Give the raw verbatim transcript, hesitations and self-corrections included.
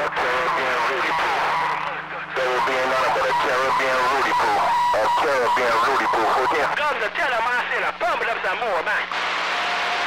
Caribbean Rudy Poo. Caribbean nothing but a Caribbean Rudy Poo. A Caribbean Rudy Poo. Oh, yeah. Come to tell him I said a bumble up some more, man.